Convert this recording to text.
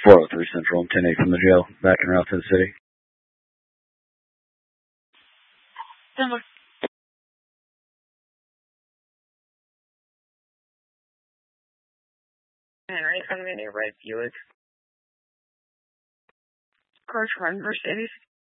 403 Central. I'm 10-8 from the jail, back en route to the city. Henry, I'm in a red Buick. Car's run Mercedes.